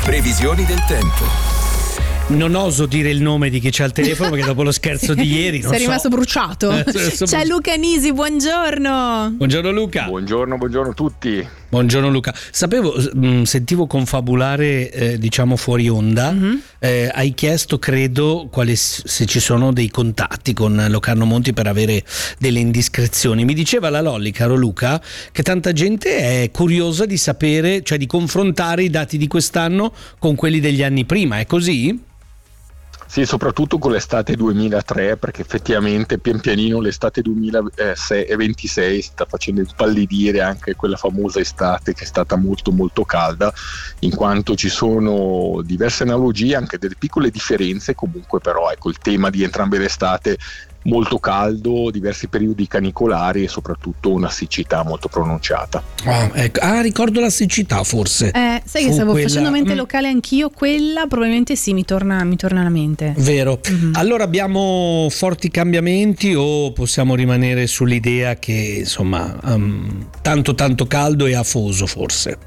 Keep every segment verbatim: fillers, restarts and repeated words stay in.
Previsioni del tempo. Non oso dire il nome di chi c'ha il telefono perché dopo lo scherzo di ieri non sei so. rimasto bruciato. C'è Luca Nisi, buongiorno. Buongiorno Luca. Buongiorno, buongiorno a tutti. Buongiorno Luca. Sapevo, mh, sentivo confabulare eh, diciamo fuori onda. Mm-hmm. Eh, hai chiesto, credo, quali, se ci sono dei contatti con Locarno Monti per avere delle indiscrezioni. Mi diceva la Lolli, caro Luca, che tanta gente è curiosa di sapere, cioè di confrontare i dati di quest'anno con quelli degli anni prima. È così? Sì, soprattutto con l'estate duemilatré, perché effettivamente pian pianino l'estate duemilaventisei sta facendo impallidire anche quella famosa estate che è stata molto molto calda, in quanto ci sono diverse analogie, anche delle piccole differenze. Comunque però ecco, il tema di entrambe le estate: molto caldo, diversi periodi canicolari e soprattutto una siccità molto pronunciata. Ah, ecco. ah ricordo la siccità forse. Eh, sai Fu che stavo quella... facendo mente locale anch'io, quella probabilmente sì, mi torna, mi torna alla mente. Vero. Mm-hmm. Allora abbiamo forti cambiamenti o possiamo rimanere sull'idea che insomma um, tanto tanto caldo e afoso forse?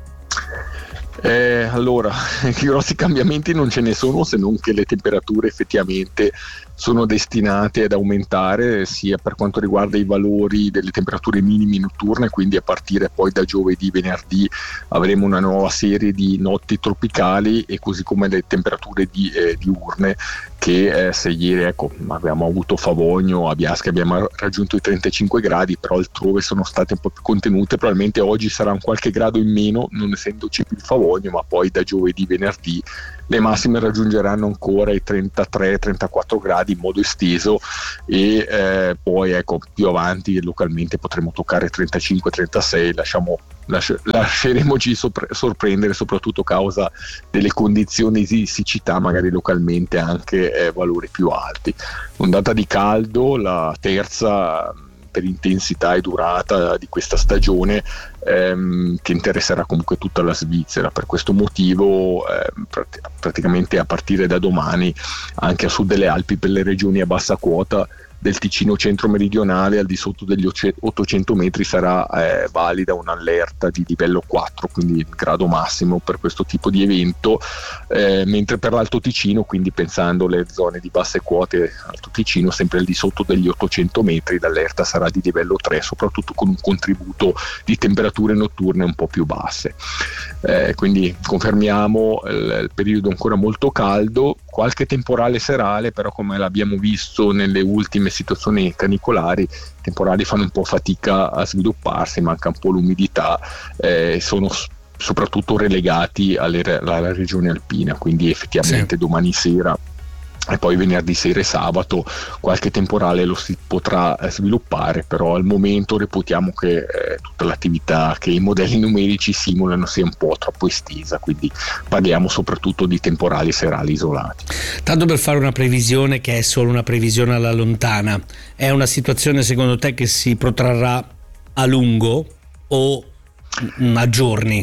Eh, allora, grossi cambiamenti non ce ne sono, se non che le temperature effettivamente sono destinate ad aumentare, sia per quanto riguarda i valori delle temperature minime notturne, quindi a partire poi da giovedì, venerdì avremo una nuova serie di notti tropicali, e così come le temperature di, eh, diurne che eh, se ieri ecco, abbiamo avuto Favogno, a Biasca abbiamo raggiunto i trentacinque gradi, però altrove sono state un po' più contenute. Probabilmente oggi sarà un qualche grado in meno, non essendoci più il Favogno, ma poi da giovedì, venerdì le massime raggiungeranno ancora i trentatré trentaquattro gradi in modo esteso, e eh, poi ecco, più avanti localmente potremo toccare trentacinque trentasei. Lasciamo, lasci, lasceremoci sopra, sorprendere, soprattutto a causa delle condizioni di siccità, magari localmente anche eh, valori più alti. Ondata di caldo, la terza per intensità e durata di questa stagione, ehm, che interesserà comunque tutta la Svizzera. Per questo motivo eh, prat- praticamente a partire da domani anche a sud delle Alpi, per le regioni a bassa quota del Ticino centro-meridionale, al di sotto degli ottocento metri sarà eh, valida un'allerta di livello quattro, quindi il grado massimo per questo tipo di evento, eh, mentre per l'Alto Ticino, quindi pensando alle zone di basse quote, Alto Ticino sempre al di sotto degli ottocento metri, l'allerta sarà di livello tre, soprattutto con un contributo di temperature notturne un po' più basse. Eh, quindi confermiamo il, il periodo ancora molto caldo, qualche temporale serale, però come l'abbiamo visto nelle ultime situazioni canicolari, i temporali fanno un po' fatica a svilupparsi, manca un po' l'umidità, eh, sono soprattutto relegati alle, alla regione alpina, quindi effettivamente sì. Domani sera e poi venerdì sera e sabato qualche temporale lo si potrà sviluppare, però al momento reputiamo che eh, tutta l'attività che i modelli numerici simulano sia un po' troppo estesa, quindi parliamo soprattutto di temporali serali isolati. Tanto per fare una previsione che è solo una previsione alla lontana, è una situazione secondo te che si protrarrà a lungo o a giorni?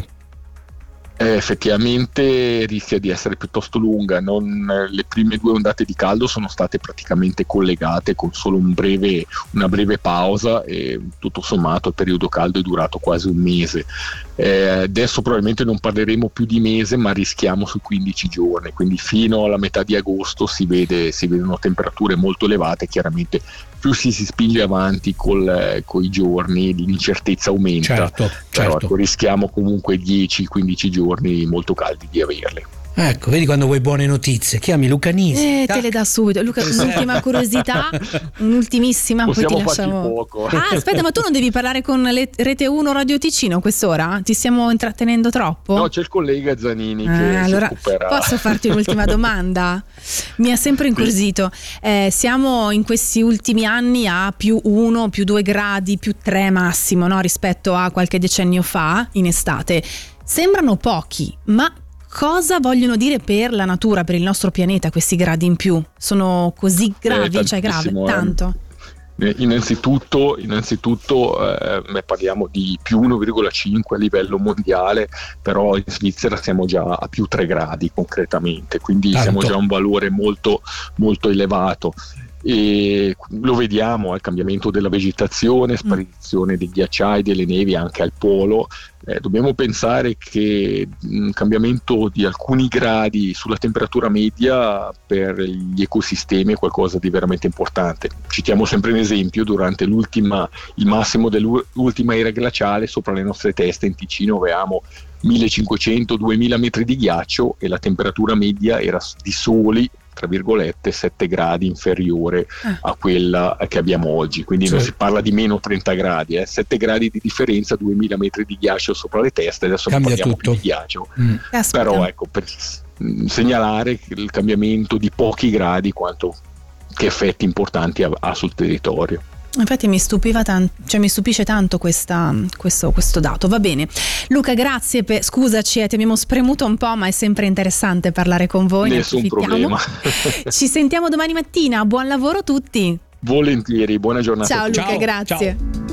Eh, effettivamente rischia di essere piuttosto lunga. Non, le prime due ondate di caldo sono state praticamente collegate con solo un breve, una breve pausa, e tutto sommato il periodo caldo è durato quasi un mese. Eh, adesso probabilmente non parleremo più di mese, ma rischiamo su quindici giorni, quindi fino alla metà di agosto si vede, si vedono temperature molto elevate. Chiaramente più si, si spinge avanti col, eh, con i giorni l'incertezza aumenta, certo, però certo. Ecco, rischiamo comunque dieci quindici giorni molto caldi di averli. Ecco, vedi quando vuoi buone notizie, chiami Luca Nisi. Eh, te le dà subito. Luca, un'ultima curiosità, un'ultimissima, Possiamo poi ti lasciamo. Poco. Ah, aspetta, ma tu non devi parlare con le Rete uno Radio Ticino a quest'ora? Ti stiamo intrattenendo troppo? No, c'è il collega Zanini ah, che allora, si occuperà. Posso farti un'ultima domanda? Mi ha sempre incuriosito. Eh, siamo in questi ultimi anni a più uno, più due gradi, più tre massimo, no? Rispetto a qualche decennio fa in estate. Sembrano pochi, ma cosa vogliono dire per la natura, per il nostro pianeta questi gradi in più? Sono così gravi, eh, cioè grave, eh. tanto? Eh, innanzitutto, innanzitutto eh, parliamo di più uno virgola cinque a livello mondiale, però in Svizzera siamo già a più tre gradi concretamente, quindi tanto. Siamo già a un valore molto, molto elevato. E lo vediamo, il cambiamento della vegetazione, sparizione dei ghiacciai, delle nevi anche al polo, Eh, dobbiamo pensare che un cambiamento di alcuni gradi sulla temperatura media per gli ecosistemi è qualcosa di veramente importante. Citiamo sempre un esempio: durante l'ultima, il massimo dell'ultima era glaciale, sopra le nostre teste in Ticino avevamo millecinquecento duemila metri di ghiaccio e la temperatura media era di soli, tra virgolette, sette gradi inferiore a quella che abbiamo oggi, quindi sì. Non si parla di meno trenta gradi, eh. sette gradi di differenza, duemila metri di ghiaccio sopra le teste, adesso non parliamo tutto. più di ghiaccio, mm. però ecco, per segnalare il cambiamento di pochi gradi quanto che effetti importanti ha, ha sul territorio. Infatti mi stupiva tanto, cioè mi stupisce tanto questa, questo, questo dato. Va bene, Luca, grazie per, scusaci, eh, ti abbiamo spremuto un po', ma è sempre interessante parlare con voi. Nessun problema. Ci sentiamo domani mattina, buon lavoro a tutti. Volentieri, buona giornata. Ciao a tutti. Luca, Ciao, grazie. Ciao.